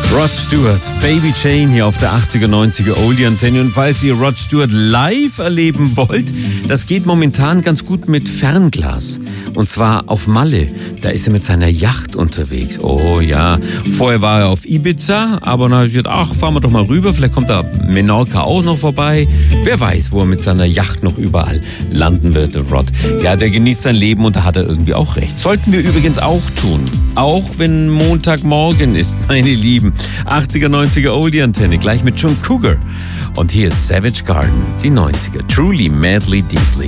Rod Stewart, Baby Jane hier auf der 80er, 90er Oldie Antenne. Und falls ihr Rod Stewart live erleben wollt, das geht momentan ganz gut mit Fernglas. Und zwar auf Malle. Da ist er mit seiner Yacht unterwegs. Oh ja, vorher war er auf Ibiza, aber dann habe ich gedacht, ach, fahren wir doch mal rüber. Vielleicht kommt da Menorca auch noch vorbei. Wer weiß, wo er mit seiner Yacht noch überall landen wird, Rod. Ja, der genießt sein Leben und da hat er irgendwie auch recht. Sollten wir übrigens auch tun. Auch wenn Montagmorgen ist, meine Lieben. 80er, 90er Oldie Antenne, gleich mit John Cougar. Und hier ist Savage Garden, die 90er. Truly, madly, deeply.